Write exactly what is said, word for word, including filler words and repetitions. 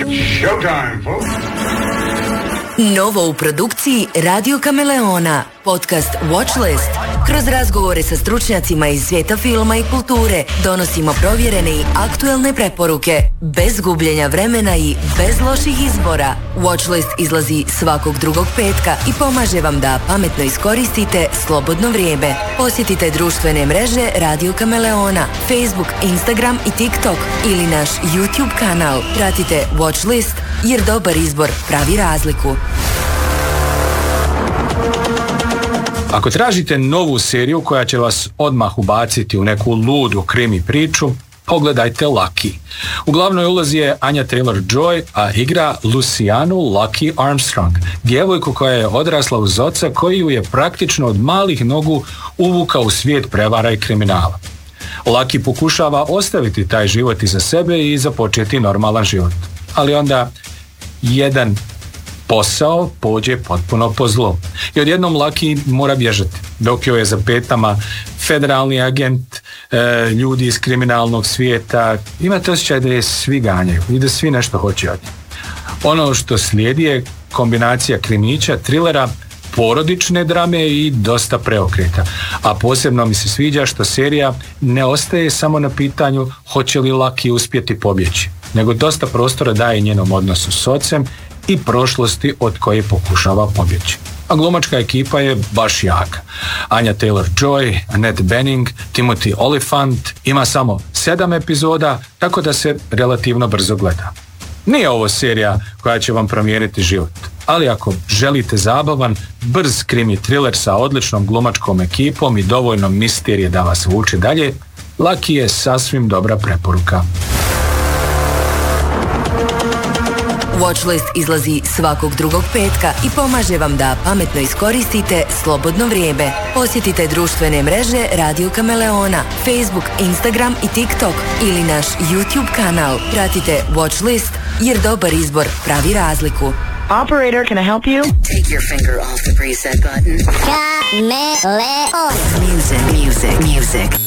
Showtime, folks. Novo u produkciji Radio Kameleona, podcast Watchlist. Kroz razgovore sa stručnjacima iz svijeta filma i kulture donosimo provjerene i aktuelne preporuke, bez gubljenja vremena i bez loših izbora. Watchlist izlazi svakog drugog petka i pomaže vam da pametno iskoristite slobodno vrijeme. Posjetite društvene mreže Radio Kameleona, Facebook, Instagram i TikTok ili naš YouTube kanal. Pratite Watchlist jer dobar izbor pravi razliku. Ako tražite novu seriju koja će vas odmah ubaciti u neku ludu krimi priču, pogledajte Lucky. U glavnoj ulozi je Anya Taylor-Joy, a igra Lucianu Lucky Armstrong, djevojku koja je odrasla uz oca koji ju je praktično od malih nogu uvukao u svijet prevara i kriminala. Lucky pokušava ostaviti taj život iza sebe i započeti normalan život. Ali onda jedan posao pođe potpuno po zlu. I odjednom Lucky mora bježati, dok joj je za petama federalni agent, e, ljudi iz kriminalnog svijeta. Imate osjećaj da je svi ganjaju i da svi nešto hoće od nje. Ono što slijedi je kombinacija krimića, trilera, porodične drame i dosta preokreta. A posebno mi se sviđa što serija ne ostaje samo na pitanju hoće li Lucky uspjeti pobjeći, nego dosta prostora daje njenom odnosu s ocem i prošlosti od koje pokušava pobjeći. A glumačka ekipa je baš jaka. Anya Taylor-Joy, Annette Bening, Timothy Olyphant, ima samo sedam epizoda, tako da se relativno brzo gleda. Nije ovo serija koja će vam promijeniti život, ali ako želite zabavan, brz krimi thriller sa odličnom glumačkom ekipom i dovoljno misterije da vas vuče dalje, Lucky je sasvim dobra preporuka. Watchlist izlazi svakog drugog petka i pomaže vam da pametno iskoristite slobodno vrijeme. Posjetite društvene mreže Radio Kameleona, Facebook, Instagram i TikTok ili naš YouTube kanal. Pratite Watchlist jer dobar izbor pravi razliku. Operator, can I help you? Take your finger off the preset button. Kameleon. Music, music, music.